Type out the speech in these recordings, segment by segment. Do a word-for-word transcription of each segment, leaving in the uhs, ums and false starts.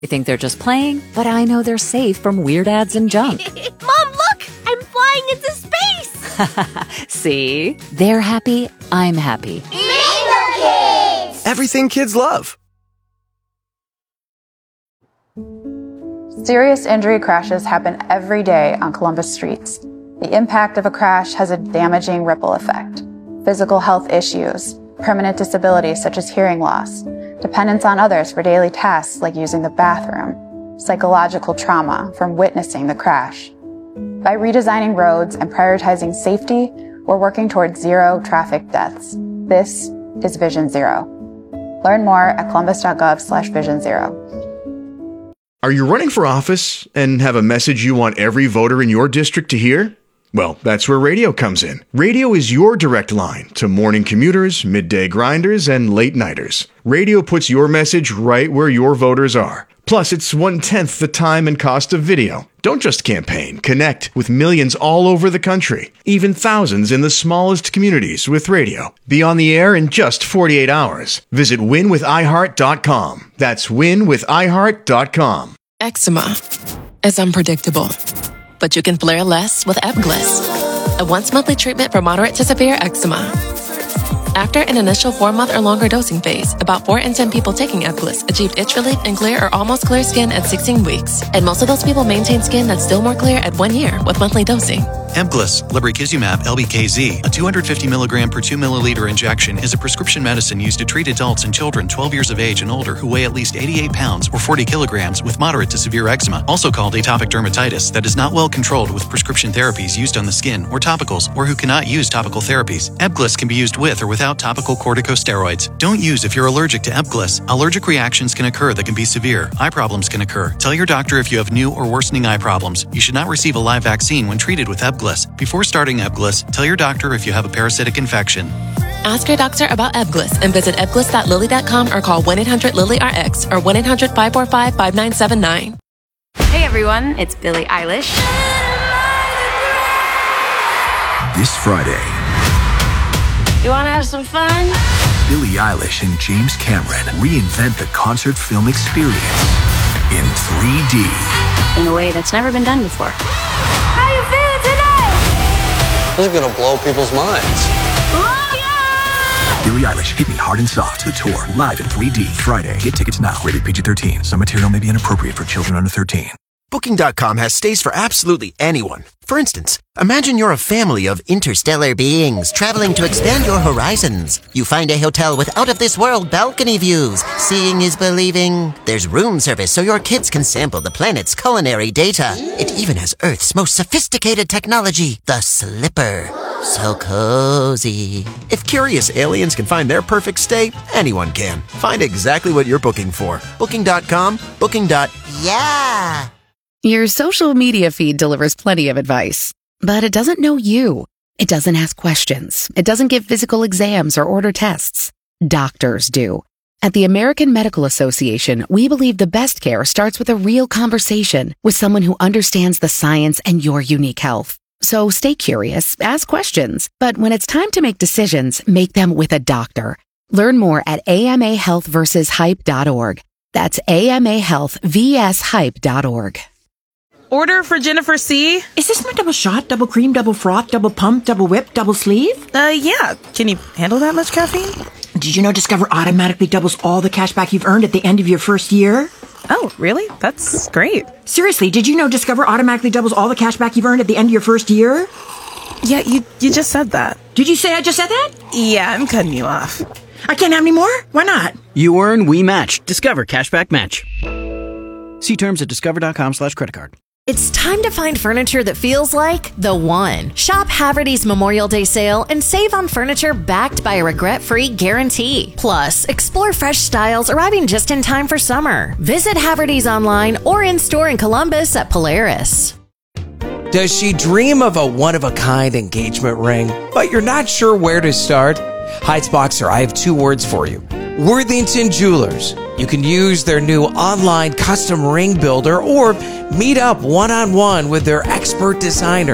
I think they're just playing, but I know they're safe from weird ads and junk. Mom, look! I'm flying into space! See? They're happy, I'm happy. Mango Kids! Everything kids love. Serious injury crashes happen every day on Columbus streets. The impact of a crash has a damaging ripple effect. Physical health issues, permanent disabilities such as hearing loss, dependence on others for daily tasks like using the bathroom, psychological trauma from witnessing the crash. By redesigning roads and prioritizing safety, we're working towards zero traffic deaths. This is Vision Zero. Learn more at columbus.gov slash vision zero. Are you running for office and have a message you want every voter in your district to hear? Well, that's where radio comes in. Radio is your direct line to morning commuters, midday grinders, and late nighters. Radio puts your message right where your voters are. Plus, it's one-tenth the time and cost of video. Don't just campaign. Connect with millions all over the country, even thousands in the smallest communities with radio. Be on the air in just forty-eight hours. Visit win with i heart dot com. That's win with i heart dot com. Eczema is unpredictable, but you can flare less with Ebglyss, a once-monthly treatment for moderate to severe eczema. After an initial four-month or longer dosing phase, about four in ten people taking Ebglyss achieved itch relief and clear or almost clear skin at sixteen weeks. And most of those people maintain skin that's still more clear at one year with monthly dosing. Ebglyss, lebrikizumab L B K Z, a two hundred fifty milligram per two milliliter injection, is a prescription medicine used to treat adults and children twelve years of age and older who weigh at least eighty-eight pounds or forty kilograms with moderate to severe eczema, also called atopic dermatitis, that is not well controlled with prescription therapies used on the skin or topicals, or who cannot use topical therapies. Ebglyss can be used with or without topical corticosteroids. Don't use if you're allergic to Ebglyss. Allergic reactions can occur that can be severe. Eye problems can occur. Tell your doctor if you have new or worsening eye problems. You should not receive a live vaccine when treated with Ebglyss. Before starting Ebglyss, tell your doctor if you have a parasitic infection. Ask your doctor about Ebglyss and visit ebglyss dot lilly dot com or call one eight hundred lilly R X or one eight hundred five four five five nine seven nine. Hey everyone, it's Billie Eilish. This Friday, You wanna have some fun? Billie Eilish and James Cameron reinvent the concert film experience in three D. In a way that's never been done before. How you feeling tonight? This is gonna blow people's minds. Billie Eilish, Hit Me Hard and Soft, the tour, live in three D, Friday. Get tickets now, rated P G thirteen. Some material may be inappropriate for children under thirteen. Booking dot com has stays for absolutely anyone. For instance, imagine you're a family of interstellar beings traveling to expand your horizons. You find a hotel with out-of-this-world balcony views. Seeing is believing. There's room service so your kids can sample the planet's culinary data. It even has Earth's most sophisticated technology, the Slipper. So cozy. If curious aliens can find their perfect stay, anyone can. Find exactly what you're booking for. Booking dot com, booking. Yeah. Your social media feed delivers plenty of advice, but it doesn't know you. It doesn't ask questions. It doesn't give physical exams or order tests. Doctors do. At the American Medical Association, we believe the best care starts with a real conversation with someone who understands the science and your unique health. So stay curious, ask questions, but when it's time to make decisions, make them with a doctor. Learn more at A M A health versus hype dot org. That's A M A health versus hype dot org. Order for Jennifer C. Is this my double shot, double cream, double froth, double pump, double whip, double sleeve? Uh, yeah. Can you handle that much caffeine? Did you know Discover automatically doubles all the cash back you've earned at the end of your first year? Oh, really? That's great. Seriously, did you know Discover automatically doubles all the cash back you've earned at the end of your first year? Yeah, you you just said that. Did you say I just said that? Yeah, I'm cutting you off. I can't have any more? Why not? You earn, we match. Discover Cashback Match. See terms at discover.com slash credit card. It's time to find furniture that feels like the one. Shop Haverty's Memorial Day sale and save on furniture backed by a regret-free guarantee. Plus, explore fresh styles arriving just in time for summer. Visit Haverty's online or in-store in Columbus at Polaris. Does she dream of a one-of-a-kind engagement ring, but you're not sure where to start? Heights Boxer, I have two words for you. Worthington Jewelers. You can use their new online custom ring builder or meet up one-on-one with their expert designers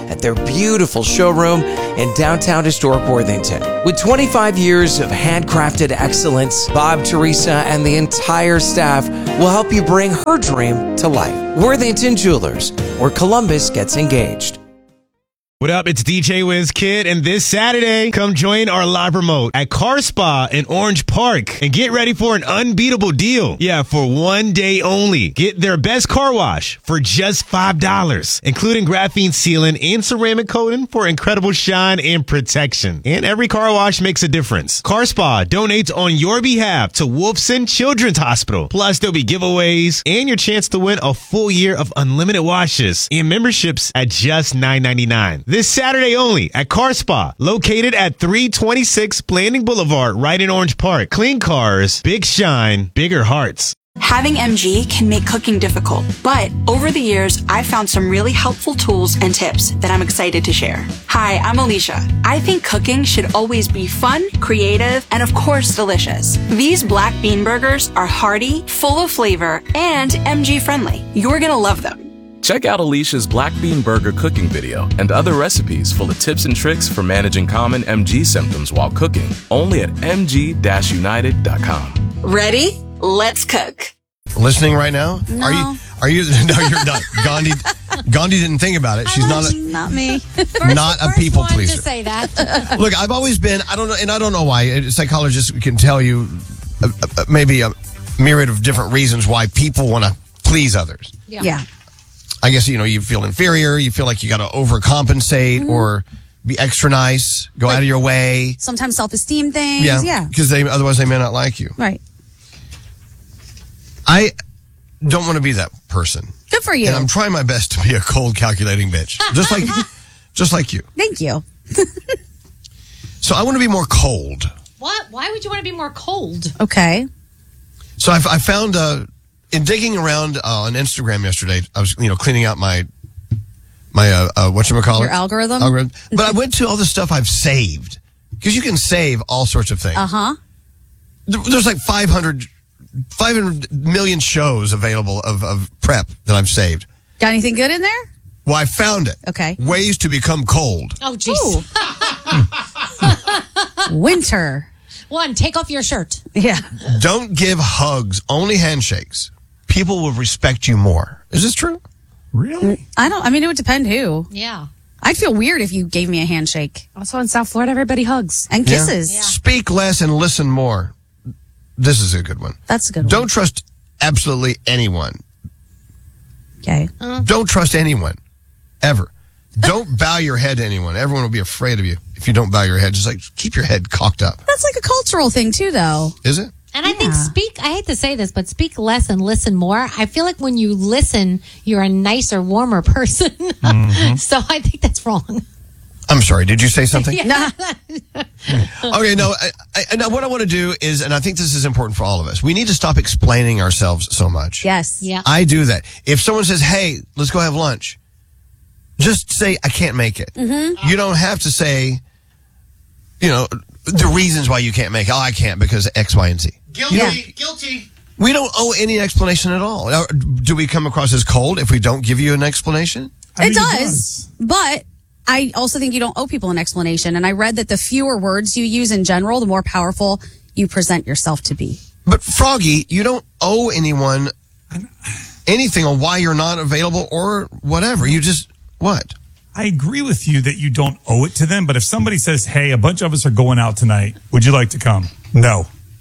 at their beautiful showroom in downtown historic Worthington. With twenty-five years of handcrafted excellence, Bob, Teresa, and the entire staff will help you bring her dream to life. Worthington Jewelers, where Columbus gets engaged. What up? It's D J Wiz Kid, and this Saturday, come join our live remote at Car Spa in Orange Park and get ready for an unbeatable deal. Yeah, for one day only. Get their best car wash for just five dollars, including graphene sealant and ceramic coating for incredible shine and protection. And every car wash makes a difference. Car Spa donates on your behalf to Wolfson Children's Hospital. Plus, there'll be giveaways and your chance to win a full year of unlimited washes and memberships at just nine ninety-nine. This Saturday only at Car Spa, located at three twenty-six Blanding Boulevard, right in Orange Park. Clean cars, big shine, bigger hearts. Having M G can make cooking difficult, but over the years, I've found some really helpful tools and tips that I'm excited to share. Hi, I'm Alicia. I think cooking should always be fun, creative, and of course, delicious. These black bean burgers are hearty, full of flavor, and M G friendly. You're gonna love them. Check out Alicia's Black Bean Burger cooking video and other recipes full of tips and tricks for managing common M G symptoms while cooking, only at m g dash united dot com. Ready? Let's cook. Listening right now? No. Are you? Are you? No, you're not. Gandhi. Gandhi didn't think about it. She's not. A, Not me. not a people one pleaser. to say that. Look, I've always been. I don't know, and I don't know why. Psychologists can tell you uh, uh, maybe a myriad of different reasons why people want to please others. Yeah. yeah. I guess, you know, you feel inferior, you feel like you got to overcompensate mm-hmm. or be extra nice, go like, out of your way. Sometimes self-esteem things. Yeah. Yeah. Because they otherwise they may not like you. Right. I don't want to be that person. Good for you. And I'm trying my best to be a cold, calculating bitch. Just like just like you. Thank you. So I want to be more cold. What? Why would you want to be more cold? Okay. So I, I found... Uh, In digging around uh, on Instagram yesterday, I was, you know, cleaning out my, my, uh, uh whatchamacallit? Your algorithm? algorithm. But I went to all the stuff I've saved. Because you can save all sorts of things. Uh-huh. There's like five hundred, five hundred million shows available of, of prep that I've saved. Got anything good in there? Well, I found it. Okay. Ways to become cold. Oh, jeez. Winter. One, take off your shirt. Yeah. Don't give hugs, only handshakes. People will respect you more. Is this true? Really? I don't, I mean, it would depend who. Yeah. I'd feel weird if you gave me a handshake. Also in South Florida, everybody hugs. And kisses. Yeah. Speak less and listen more. This is a good one. That's a good one. Don't trust absolutely anyone. Okay. Uh, Don't trust anyone. Ever. Don't bow your head to anyone. Everyone will be afraid of you if you don't bow your head. Just like keep your head cocked up. That's like a cultural thing too, though. Is it? And I think speak, I hate to say this, but speak less and listen more. I feel like when you listen, you're a nicer, warmer person. Mm-hmm. So I think that's wrong. I'm sorry. Did you say something? Yeah. Okay, no. I, I, now, what I want to do is, and I think this is important for all of us, we need to stop explaining ourselves so much. Yes. Yeah. I do that. If someone says, hey, let's go have lunch, just say, I can't make it. Mm-hmm. You don't have to say, you know, the reasons why you can't make it. Oh, I can't because X, Y, and Z. Guilty. Yeah. Guilty. We don't owe any explanation at all. Now, do we come across as cold if we don't give you an explanation? It does, but I also think you don't owe people an explanation. And I read that the fewer words you use in general, the more powerful you present yourself to be. But Froggy, you don't owe anyone anything on why you're not available or whatever. You just, what? I agree with you that you don't owe it to them. But if somebody says, hey, a bunch of us are going out tonight, would you like to come? No.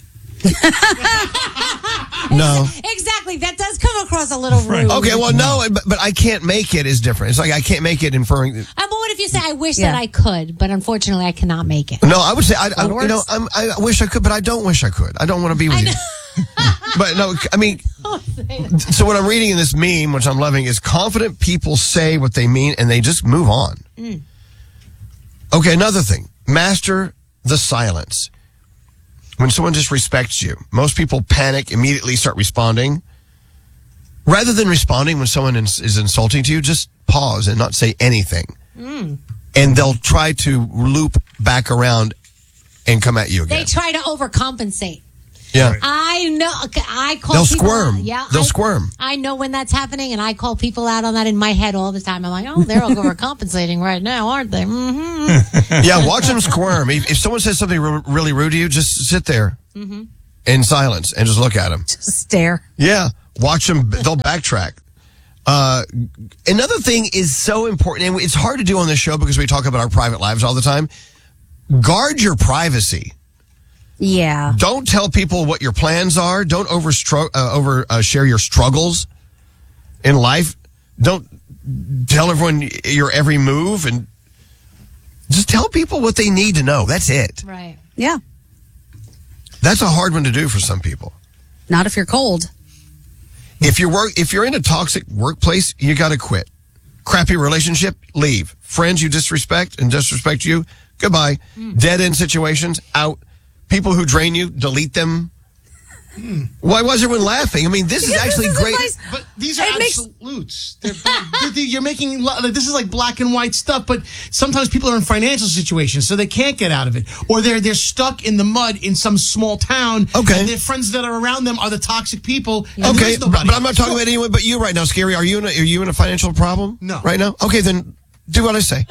No. Exactly. That does come across a little rude. Okay, well, no, but, but I can't make it is different. It's like I can't make it inferring. Um, but what if you say, I wish Yeah. that I could, but unfortunately I cannot make it? No, I would say, I, I Well, you know, worse. I'm, I wish I could, but I don't wish I could. I don't want to be with you. But no, I mean, so what I'm reading in this meme, which I'm loving, is confident people say what they mean and they just move on. Mm. Okay, another thing. Master the silence. When someone disrespects you, most people panic, immediately start responding. Rather than responding when someone is, is insulting to you, just pause and not say anything. Mm. And they'll try to loop back around and come at you again. They try to overcompensate. Yeah. I know. I call They'll people squirm. out. Yeah, They'll I, squirm. I know when that's happening, and I call people out on that in my head all the time. I'm like, oh, they're overcompensating right now, aren't they? Mm-hmm. Yeah, watch them squirm. If, if someone says something re- really rude to you, just sit there Mm-hmm. in silence and just look at them. Just stare. Yeah, watch them. They'll backtrack. Uh, another thing is so important, and it's hard to do on this show because we talk about our private lives all the time. Guard your privacy. Yeah. Don't tell people what your plans are. Don't over uh, over uh, share your struggles in life. Don't tell everyone your every move, and just tell people what they need to know. That's it. Right. Yeah. That's a hard one to do for some people. Not if you're cold. If you're work, if you're in a toxic workplace, you got to quit. Crappy relationship, leave. Friends you disrespect and disrespect you, goodbye. Mm. Dead end situations, out. People who drain you, delete them. Mm. Why was everyone laughing? I mean, this Because is actually this is great. advice. But these are absolutes. They're, they're, they're, you're making like, this is like black and white stuff. But sometimes people are in financial situations, so they can't get out of it, or they're they're stuck in the mud in some small town. Okay, and their friends that are around them are the toxic people. and Okay, there's but, nobody but I'm not else. talking about anyone but you right now, Scary. Are you in a, are you in a financial problem? No. Right now? Okay, then do what I say.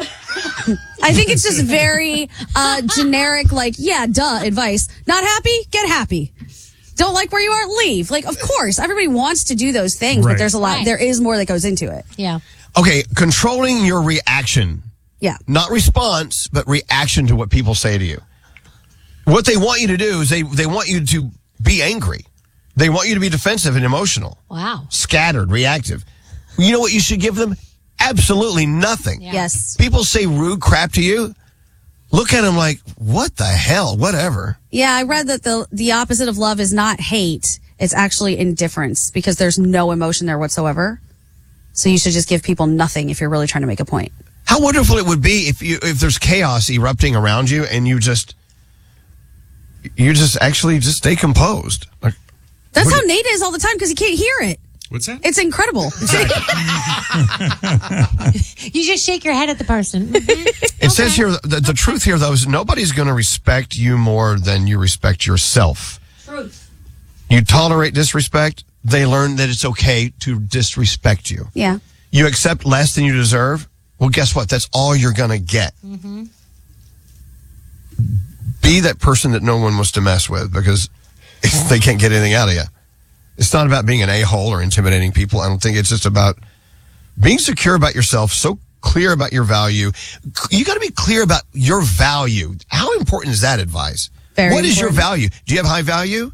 I think it's just very uh, generic, like, yeah, duh, advice. Not happy? Get happy. Don't like where you are? Leave. Like, of course, everybody wants to do those things, Right. but there's a lot, Right. there is more that goes into it. Yeah. Okay, controlling your reaction. Yeah. Not response, but reaction to what people say to you. What they want you to do is they, they want you to be angry. They want you to be defensive and emotional. Wow. Scattered, reactive. You know what you should give them? Absolutely nothing. Yeah. Yes. People say rude crap to you. Look at them like, what the hell? Whatever. Yeah, I read that the the opposite of love is not hate. It's actually indifference because there's no emotion there whatsoever. So you should just give people nothing if you're really trying to make a point. How wonderful it would be if you if there's chaos erupting around you and you just you just actually just stay composed. Like, That's what how do- Nate is all the time because he can't hear it. What's that? It's incredible. You just shake your head at the person. It says here, the, the truth here, though, is nobody's going to respect you more than you respect yourself. Truth. You tolerate disrespect, they learn that it's okay to disrespect you. Yeah. You accept less than you deserve, well, guess what? That's all you're going to get. Mm-hmm. Be that person that no one wants to mess with because they can't get anything out of you. It's not about being an a-hole or intimidating people. I don't think it's just about being secure about yourself, so clear about your value. You got to be clear about your value. How important is that advice? Very What is your important. value? Do you have high value?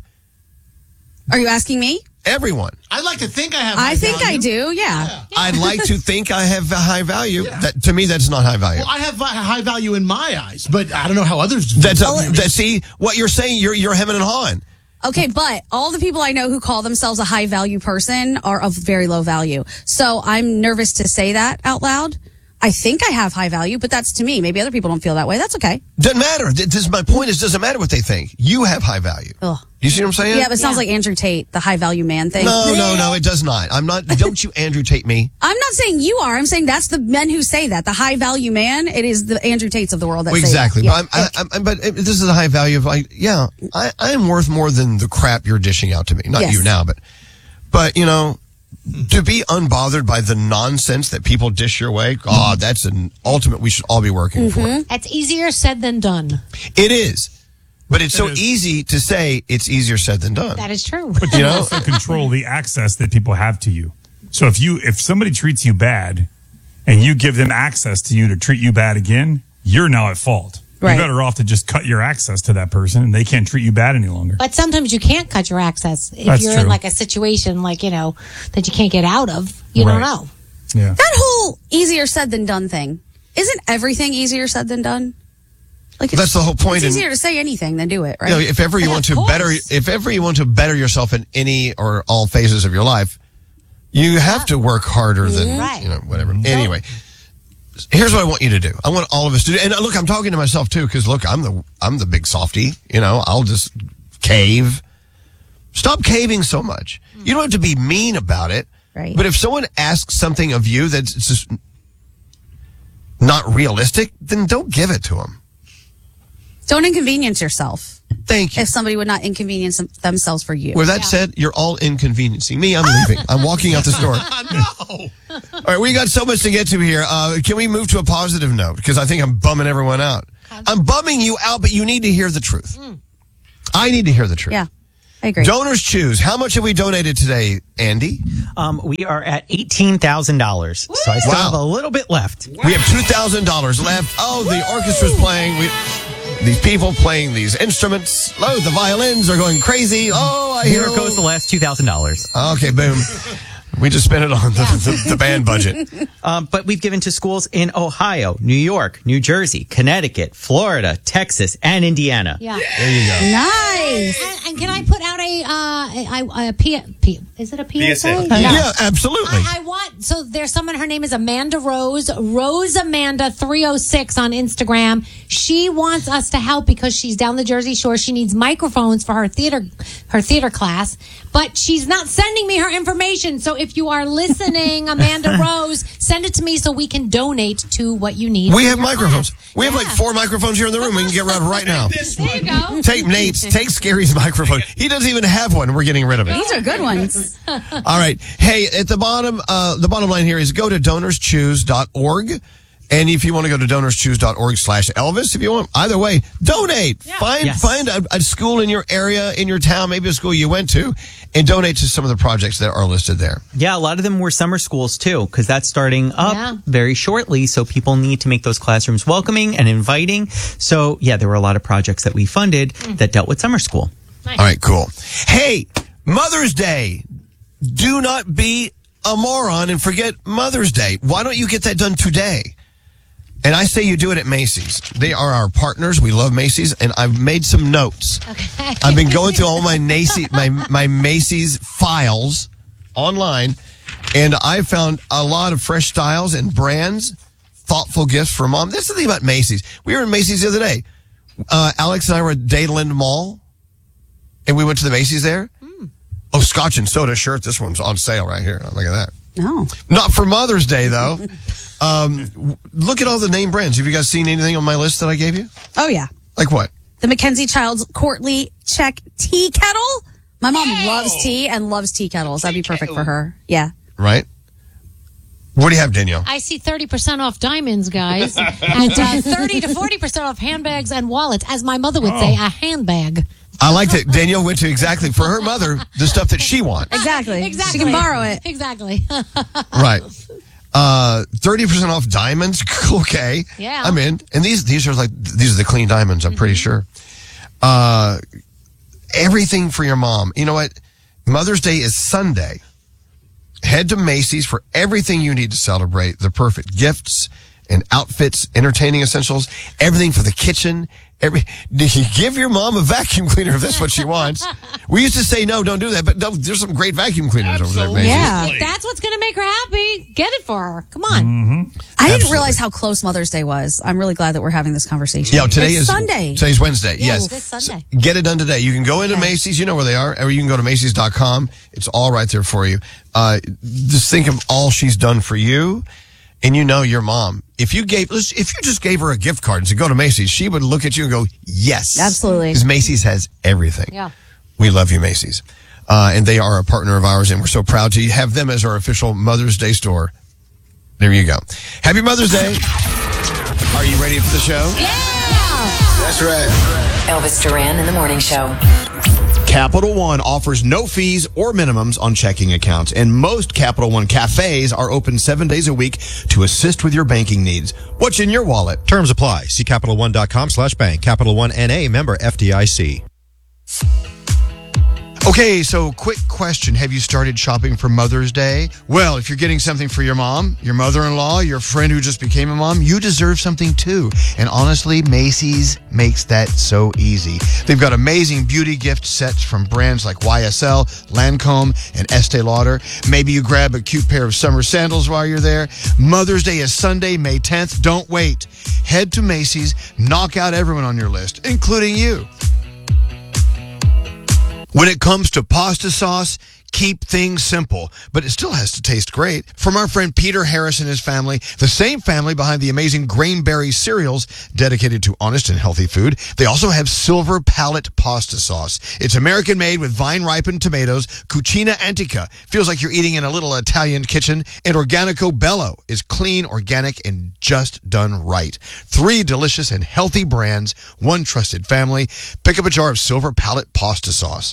Are you asking me? Everyone. I like to think I have. I high think value. I do, yeah. I'd like to think I have a high value. That, to me, that's not high value. Well, I have vi- high value in my eyes, but I don't know how others do. That's a, that. See what you're saying. You're you're hemming and hawing. Okay, but all the people I know who call themselves a high value person are of very low value. So I'm nervous to say that out loud. I think I have high value, but that's to me. Maybe other people don't feel that way. That's okay. Doesn't matter. This is my point. Is doesn't matter what they think. You have high value. Ugh. You see what I'm saying? Yeah, but it sounds like Andrew Tate, the high value man thing. No, no, no. It does not. I'm not. Don't you Andrew Tate me? I'm not saying you are. I'm saying that's the men who say that. The high value man. It is the Andrew Tates of the world that Well, say exactly. that. But, I'm, I, I'm, but this is a high value of like, yeah, I, I am worth more than the crap you're dishing out to me. Not Yes. you now, but, but you know, to be unbothered by the nonsense that people dish your way, God, that's an ultimate we should all be working for. That's easier said than done. It is. But it's so easy to say it's easier said than done. That is true. But you also control the access that people have to you. So if you if somebody treats you bad and you give them access to you to treat you bad again, you're now at fault. Right. You're better off to just cut your access to that person and they can't treat you bad any longer. But sometimes you can't cut your access if That's you're in true. like a situation like, you know, that you can't get out of. You don't Right. know. Yeah. That whole easier said than done thing. Isn't everything easier said than done? Like That's the whole point. It's in- easier to say anything than do it, right? You know, if ever you Yeah, want of to course. better, if ever you want to better yourself in any or all phases of your life, you have to work harder than, Right. you know, whatever. Anyway, here's what I want you to do. I want all of us to do, and look, I'm talking to myself too, because look, I'm the, I'm the big softy, you know, I'll just cave. Stop caving so much. You don't have to be mean about it. Right. But if someone asks something of you that's just not realistic, then don't give it to them. Don't inconvenience yourself. Thank you. If somebody would not inconvenience them- themselves for you. With that said, you're all inconveniencing me. I'm leaving. I'm walking out the store. No. All right, we got so much to get to here. Uh, can we move to a positive note? Because I think I'm bumming everyone out. I'm bumming you out, but you need to hear the truth. Mm. I need to hear the truth. Yeah, I agree. Donors choose. How much have we donated today, Andy? Um, we are at eighteen thousand dollars. So I still Wow. have a little bit left. We have two thousand dollars left. Oh, the orchestra's playing. We, these people playing these instruments. Oh, the violins are going crazy. Oh, I hear. Here goes the last two thousand dollars. Okay, boom. We just spent it on the, the, the band budget. Um, but we've given to schools in Ohio, New York, New Jersey, Connecticut, Florida, Texas, and Indiana. Yeah. There you go. Nice. And, and can I put out a, uh, a, a, a P, P, is it a P S A? P S A. Yeah, absolutely. I, I want, so there's someone, her name is Amanda Rose, Rose Amanda three oh six on Instagram. She wants us to help because she's down the Jersey Shore. She needs microphones for her theater, her theater class, but she's not sending me her information. So if you are listening, Amanda Rose, send it to me so we can donate to what you need. We have microphones. We have like four microphones here in the room. We can get rid of right now. There you go. Take Nate's. Take Scary's microphone. He doesn't even have one. We're getting rid of it. These are good ones. All right. Hey, at the bottom, uh, the bottom line here is go to donors choose dot org. And if you want to go to donors choose dot org slash Elvis, if you want, either way, donate. Yeah. Find Yes. find a, a school in your area, in your town, maybe a school you went to, and donate to some of the projects that are listed there. Yeah, a lot of them were summer schools too, because that's starting up Yeah. very shortly. So people need to make those classrooms welcoming and inviting. So yeah, there were a lot of projects that we funded that dealt with summer school. All right, cool. Hey, Mother's Day. Do not be a moron and forget Mother's Day. Why don't you get that done today? And I say you do it at Macy's. They are our partners. We love Macy's, and I've made some notes. Okay. I've been going through all my Macy's, my, my Macy's files online, and I found a lot of fresh styles and brands, thoughtful gifts for mom. That's the thing about Macy's. We were in Macy's the other day. Uh, Alex and I were at Dadeland Mall, and we went to the Macy's there. Mm. Oh, Scotch and Soda shirt. This one's on sale right here. Look at that. No. Not for Mother's Day, though. Um, look at all the name brands. Have you guys seen anything on my list that I gave you? Oh, yeah. Like what? The Mackenzie Childs Courtly Check Tea Kettle. My mom loves tea and loves tea kettles. That'd be perfect for her. Yeah. Right? What do you have, Danielle? I see thirty percent off diamonds, guys. And uh, thirty to forty percent off handbags and wallets. As my mother would say, a handbag. I like that Danielle went to exactly, for her mother, the stuff that she wants. Exactly. Exactly. She can borrow it. Exactly. Right. Uh, thirty percent off diamonds. Okay. Yeah. I'm in. And these, these are like, these are the clean diamonds, I'm pretty sure. Uh, everything for your mom. You know what? Mother's Day is Sunday. Head to Macy's for everything you need to celebrate. The perfect gifts and outfits, entertaining essentials, everything for the kitchen. Every, give your mom a vacuum cleaner if that's what she wants. We used to say, no, don't do that, but no, there's some great vacuum cleaners over there at Macy's. Yeah. If that's what's going to make her happy, get it for her. Come on. Mm-hmm. I didn't Absolutely. realize how close Mother's Day was. I'm really glad that we're having this conversation. Yeah, today It's is Sunday. Today's Wednesday. Yeah, yes. this Sunday. So get it done today. You can go into Macy's. You know where they are. Or you can go to Macy's dot com. It's all right there for you. Uh, just think of all she's done for you. And you know your mom. If you gave, if you just gave her a gift card and said, go to Macy's, she would look at you and go, yes. Absolutely. Because Macy's has everything. Yeah. We love you, Macy's. Uh, and they are a partner of ours, and we're so proud to have them as our official Mother's Day store. There you go. Happy Mother's Day. Are you ready for the show? Yeah. That's right. Elvis Duran in the Morning Show. Capital One offers no fees or minimums on checking accounts, and most Capital One cafes are open seven days a week to assist with your banking needs. What's in your wallet? Terms apply. See Capital One dot com slash bank. Capital One N A, member F D I C. Okay, so quick question. Have you started shopping for Mother's Day? Well, if you're getting something for your mom, your mother-in-law, your friend who just became a mom, you deserve something too. And honestly, Macy's makes that so easy. They've got amazing beauty gift sets from brands like Y S L, Lancome, and Estee Lauder. Maybe you grab a cute pair of summer sandals while you're there. Mother's Day is Sunday, May tenth. Don't wait. Head to Macy's, knock out everyone on your list, including you. When it comes to pasta sauce, keep things simple, but it still has to taste great. From our friend Peter Harris and his family, the same family behind the amazing Grainberry cereals dedicated to honest and healthy food. They also have Silver Palette pasta sauce. It's American-made with vine-ripened tomatoes. Cucina Antica feels like you're eating in a little Italian kitchen. And Organico Bello is clean, organic, and just done right. Three delicious and healthy brands, one trusted family. Pick up a jar of Silver Palette pasta sauce.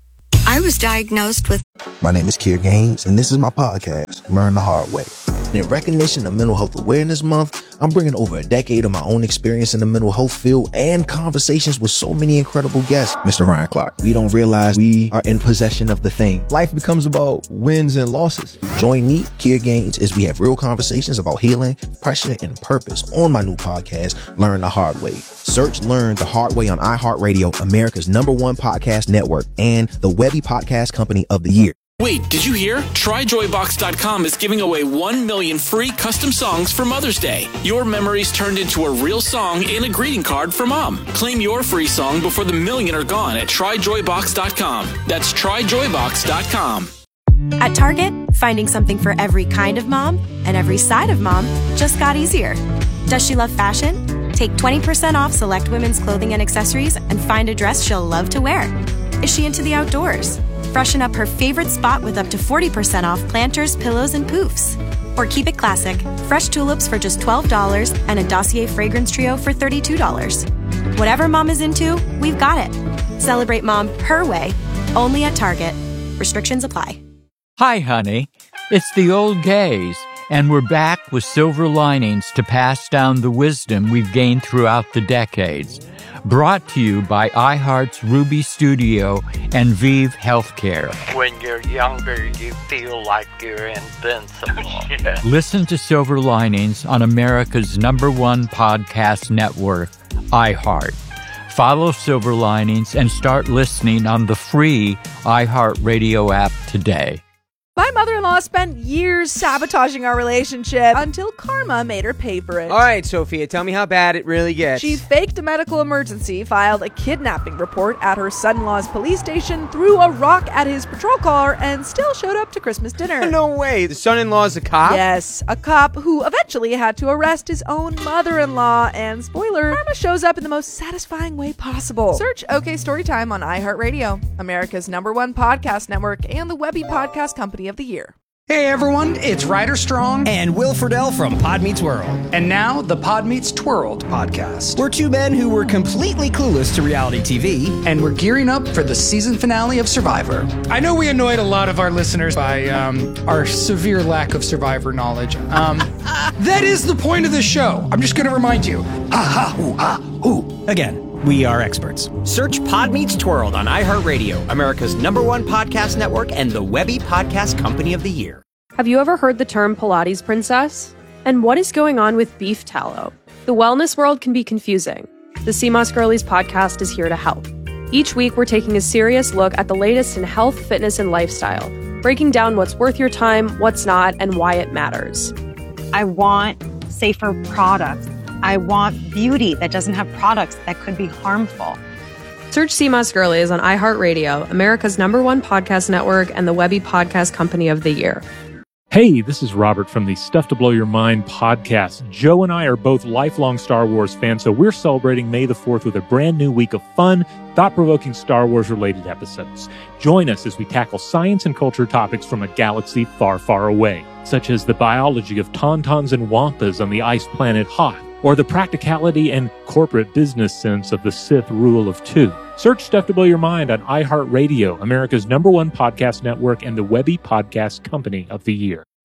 I was diagnosed with... My name is Kier Gaines, and this is my podcast, Learn the Hard Way. And in recognition of Mental Health Awareness Month, I'm bringing over a decade of my own experience in the mental health field and conversations with so many incredible guests. Mister Ryan Clark, we don't realize we are in possession of the thing. Life becomes about wins and losses. Join me, Kier Gaines, as we have real conversations about healing, pressure, and purpose on my new podcast, Learn the Hard Way. Search Learn the Hard Way on iHeartRadio, America's number one podcast network, and the Webby Podcast Company of the Year. Wait, did you hear? Try Joy Box dot com is giving away one million free custom songs for Mother's Day. Your memories turned into a real song and a greeting card for Mom. Claim your free song before the million are gone at Try Joy Box dot com. That's Try Joy Box dot com. At Target, finding something for every kind of mom and every side of mom just got easier. Does she love fashion? Take twenty percent off select women's clothing and accessories and find a dress she'll love to wear. Is she into the outdoors? Freshen up her favorite spot with up to forty percent off planters, pillows, and poofs. Or keep it classic. Fresh tulips for just twelve dollars and a Dossier fragrance trio for thirty-two dollars. Whatever mom is into, we've got it. Celebrate mom her way, only at Target. Restrictions apply. Hi, honey. It's the old gays, and we're back with silver linings to pass down the wisdom we've gained throughout the decades. Brought to you by iHeart's Ruby Studio and Vive Healthcare. When you're younger, you feel like you're invincible. Yeah. Listen to Silver Linings on America's number one podcast network, iHeart. Follow Silver Linings and start listening on the free iHeartRadio app today. My mother-in-law spent years sabotaging our relationship until karma made her pay for it. All right, Sophia, tell me how bad it really gets. She faked a medical emergency, filed a kidnapping report at her son-in-law's police station, threw a rock at his patrol car, and still showed up to Christmas dinner. No way. The son-in-law's a cop? Yes, a cop who eventually had to arrest his own mother-in-law. And spoiler, karma shows up in the most satisfying way possible. Search OK Storytime on iHeartRadio, America's number one podcast network, and the Webby Podcast Company of the Year. Hey everyone, it's Ryder Strong and Will Friedle from Pod Meets World. And now, the Pod Meets Twirled podcast. We're two men who were completely clueless to reality T V, and we're gearing up for the season finale of Survivor. I know we annoyed a lot of our listeners by um, our severe lack of Survivor knowledge. Um, that is the point of the show. I'm just going to remind you. Aha, ooh, ah, ooh. Again. We are experts. Search Pod Meets Twirled on iHeartRadio, America's number one podcast network and the Webby Podcast Company of the Year. Have you ever heard the term Pilates princess? And what is going on with beef tallow? The wellness world can be confusing. The Sea Moss Girlies podcast is here to help. Each week, we're taking a serious look at the latest in health, fitness, and lifestyle, breaking down what's worth your time, what's not, and why it matters. I want safer products. I want beauty that doesn't have products that could be harmful. Search Sea Moss Girlies on iHeartRadio, America's number one podcast network, and the Webby Podcast Company of the Year. Hey, this is Robert from the Stuff to Blow Your Mind podcast. Joe and I are both lifelong Star Wars fans, so we're celebrating May the fourth with a brand new week of fun, thought-provoking Star Wars-related episodes. Join us as we tackle science and culture topics from a galaxy far, far away, such as the biology of tauntauns and wampas on the ice planet Hoth, or the practicality and corporate business sense of the Sith Rule of Two. Search Stuff to Blow Your Mind on iHeartRadio, America's number one podcast network and the Webby Podcast Company of the Year.